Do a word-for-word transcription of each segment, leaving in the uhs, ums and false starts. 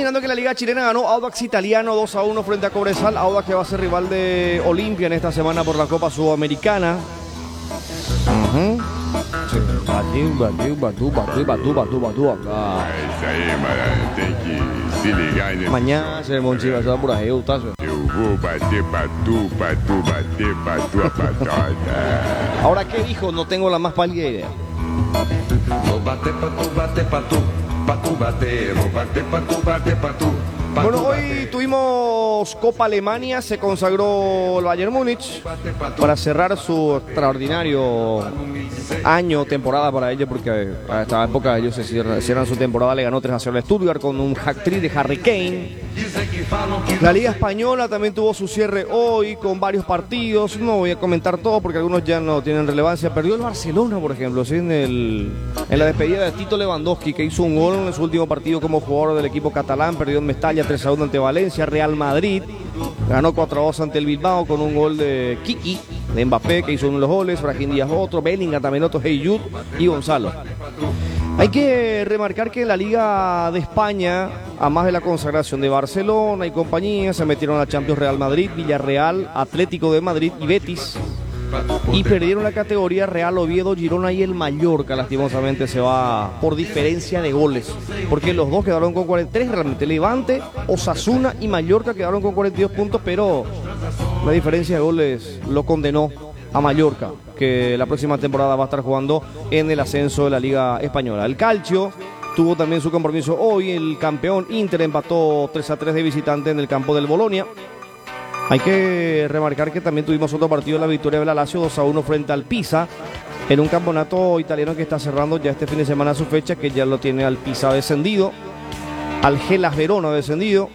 terminando que la Liga Chilena ganó Audax Italiano dos a uno frente a Cobresal. Audax que va a ser rival de Olimpia en esta semana por la Copa Sudamericana. Uh-huh. Sí. Batu, batu, batu, batu, batu, batu, batu, acá. É isso aí, mano. Tem que se ligar nesse. Mañana se monchiva, se va por ahí, Tazo. Eu vou bater patu, patu, bater patu a patota. Ahora, ¿qué dijo? No tengo la más pálida idea. Vou bater patu, bater patu, patu bater, vou bater patu, bater patu. Bueno, hoy tuvimos Copa Alemania, se consagró el Bayern Múnich para cerrar su extraordinario año, temporada para ellos, porque a esta época ellos se cierran, cierran su temporada, le ganó tres a cero al Stuttgart con un hat-trick de Harry Kane. La Liga Española también tuvo su cierre hoy con varios partidos, no voy a comentar todo porque algunos ya no tienen relevancia. Perdió el Barcelona, por ejemplo, ¿sí? en, el, en la despedida de Tito Lewandowski, que hizo un gol en su último partido como jugador del equipo catalán, perdió en Mestalla tres a uno ante Valencia. Real Madrid ganó cuatro a dos ante el Bilbao con un gol de Kiki, de Mbappé, que hizo uno de los goles, Brahim Díaz otro, Bellingham también otro, Heyud y Gonzalo. Hay que remarcar que en la Liga de España, a más de la consagración de Barcelona y compañía, se metieron a Champions Real Madrid, Villarreal, Atlético de Madrid y Betis. Y perdieron la categoría Real Oviedo, Girona y el Mallorca. Lastimosamente se va por diferencia de goles, porque los dos quedaron con cuarenta y tres realmente. Levante, Osasuna y Mallorca quedaron con cuarenta y dos puntos, pero la diferencia de goles lo condenó a Mallorca, que la próxima temporada va a estar jugando en el ascenso de la Liga Española. El Calcio tuvo también su compromiso hoy. El campeón Inter empató tres a tres de visitante en el campo del Bolonia. Hay que remarcar que también tuvimos otro partido, la victoria de la Lazio dos a uno frente al Pisa, en un campeonato italiano que está cerrando ya este fin de semana su fecha, que ya lo tiene al Pisa descendido, al Hellas Verona descendido,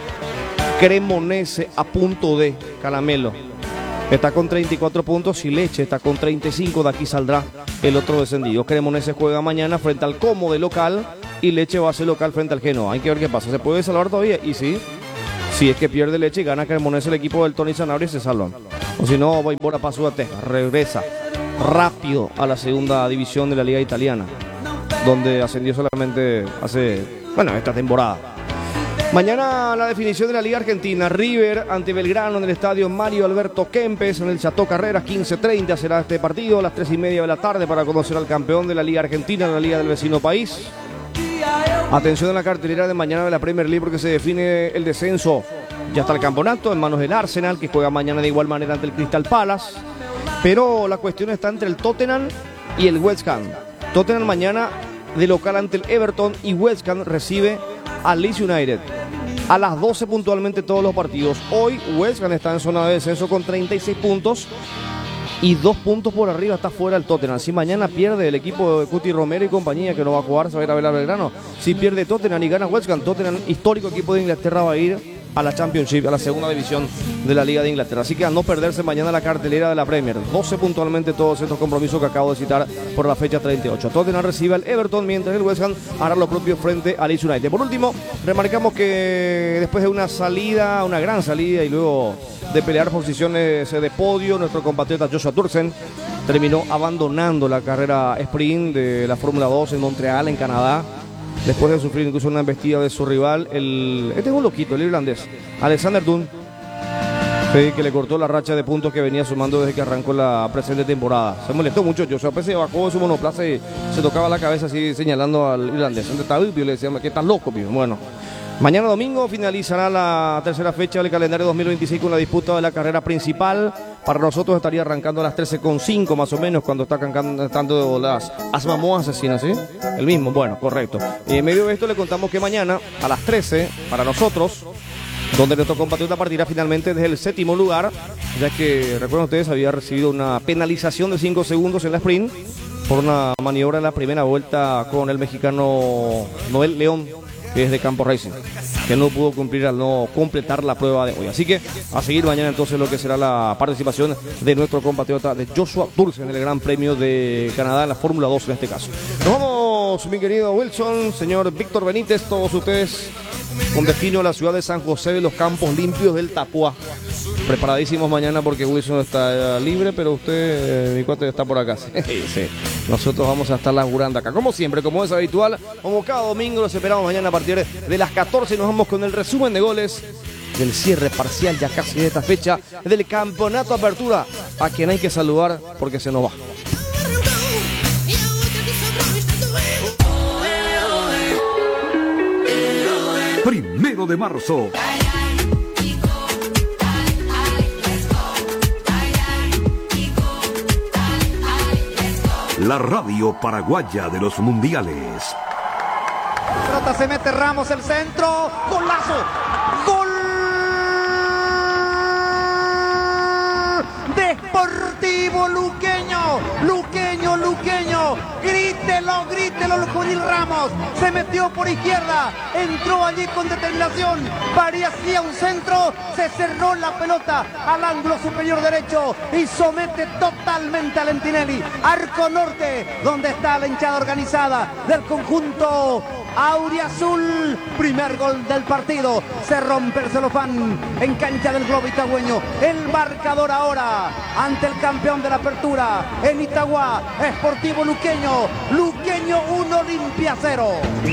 Cremonese a punto de Caramelo está con treinta y cuatro puntos y Lecce está con treinta y cinco, de aquí saldrá el otro descendido. Cremonese juega mañana frente al Como de local y Lecce va a ser local frente al Genoa. Hay que ver qué pasa, ¿se puede salvar todavía? Y sí. Si es que pierde Lecce y gana Cremonese, el equipo del Tony Sanabria, se salvan. O si no, va embora para Sudateja, regresa rápido a la segunda división de la Liga Italiana, donde ascendió solamente hace, bueno, esta temporada. Mañana la definición de la Liga Argentina. River ante Belgrano en el estadio Mario Alberto Kempes, en el Chateau Carreras, quince treinta será este partido, a las tres y media de la tarde, para conocer al campeón de la Liga Argentina, la Liga del vecino país. Atención a la cartelera de mañana de la Premier League, porque se define el descenso. Ya está el campeonato en manos del Arsenal, que juega mañana de igual manera ante el Crystal Palace. Pero la cuestión está entre el Tottenham y el West Ham. Tottenham mañana de local ante el Everton y West Ham recibe al Leeds United. A las doce puntualmente todos los partidos. Hoy West Ham está en zona de descenso con treinta y seis puntos. Y dos puntos por arriba está fuera el Tottenham. Si mañana pierde el equipo de Cuti Romero y compañía, que no va a jugar, se va a ir a ver a Belgrano. Si pierde Tottenham y gana West Ham, Tottenham, histórico equipo de Inglaterra, va a ir a la Championship, a la segunda división de la Liga de Inglaterra. Así que a no perderse mañana la cartelera de la Premier. doce puntualmente todos estos compromisos que acabo de citar por la fecha treinta y ocho. Tottenham recibe al Everton, mientras el West Ham hará lo propio frente al Leeds United. Por último, remarcamos que después de una salida, una gran salida, y luego de pelear posiciones de podio, nuestro compatriota Joshua Tursen terminó abandonando la carrera sprint de la Fórmula dos en Montreal, en Canadá, después de sufrir incluso una embestida de su rival, el, este es un loquito, el irlandés, Alexander Dunn, que le cortó la racha de puntos que venía sumando desde que arrancó la presente temporada. Se molestó mucho Joshua, pues se bajó de su monoplaza y se tocaba la cabeza así señalando al irlandés. Le decía, ¿qué estás loco, pibe? Bueno, mañana domingo finalizará la tercera fecha del calendario dos mil veintiséis con la disputa de la carrera principal. Para nosotros estaría arrancando a las trece con cinco más o menos, cuando está cantando las Asmamoa Asesinas, ¿sí? El mismo, bueno, correcto. Y en medio de esto le contamos que mañana a las trece, para nosotros, donde nuestro compatriota partirá finalmente desde el séptimo lugar, ya que, recuerden ustedes, había recibido una penalización de cinco segundos en la sprint por una maniobra en la primera vuelta con el mexicano Noel León, que es de Campo Racing, que no pudo cumplir al no completar la prueba de hoy. Así que a seguir mañana entonces lo que será la participación de nuestro compatriota de Joshua Tursen en el Gran Premio de Canadá, en la Fórmula dos en este caso. Nos vamos, mi querido Wilson, señor Víctor Benítez, todos ustedes con destino a la ciudad de San José de los Campos Limpios del Tapua. Preparadísimos mañana porque Wilson está eh, libre, pero usted, eh, mi cuate, está por acá. Sí, sí. Nosotros vamos a estar laburando acá, como siempre, como es habitual, como cada domingo. Los esperamos mañana a partir de las catorce. Nos vamos con el resumen de goles del cierre parcial ya casi de esta fecha del Campeonato Apertura, a quien hay que saludar porque se nos va. Primero de marzo. La radio paraguaya de los mundiales. Pelota se mete Ramos, el centro. Golazo. Gol de Sportivo Luqueño. Luqueño, Luqueño. Grítelo, grítelo el juvenil Ramos. Se metió por izquierda. Entró allí con determinación. Parecía un centro. Se cerró la pelota al ángulo superior derecho y somete totalmente a Lentinelli. Arco norte, donde está la hinchada organizada del conjunto auriazul. Primer gol del partido. Se rompe el celofán en cancha del Globo Itagüeño. El marcador ahora ante el campeón de la apertura en Itagua. Sportivo Luqueño. Luqueño uno, Olimpia cero.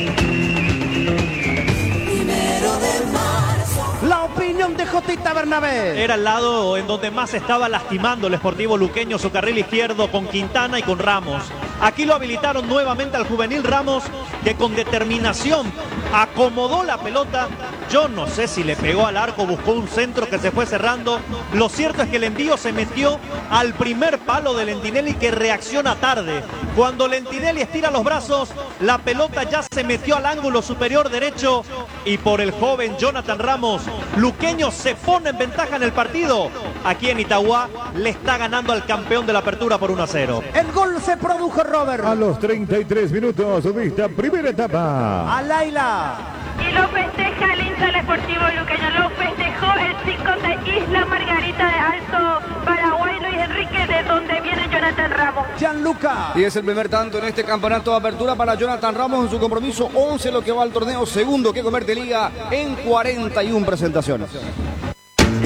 La opinión de Jotita Bernabé. Era el lado en donde más estaba lastimando el Sportivo Luqueño, su carril izquierdo con Quintana y con Ramos. Aquí lo habilitaron nuevamente al juvenil Ramos, que con determinación acomodó la pelota. Yo no sé si le pegó al arco, buscó un centro que se fue cerrando. Lo cierto es que el envío se metió al primer palo de Lentinelli, que reacciona tarde. Cuando Lentinelli estira los brazos, la pelota ya se metió al ángulo superior derecho y por el joven Jonathan Ramos, Luqueño se pone en ventaja en el partido. Aquí en Itagua le está ganando al campeón de la apertura por uno a cero. El gol se produjo, Robert. A los treinta y tres minutos de esta primera etapa. A Laila. Y lo festeja el hincha del Sportivo Luqueño, lo festejó el chico de Isla Margarita de Alto Paraguay, Luis Enrique, de donde viene Jonathan Ramos. Gianluca. Y es el primer tanto en este campeonato de apertura para Jonathan Ramos en su compromiso once, lo que va al torneo, segundo que convierte Liga en cuarenta y una presentaciones.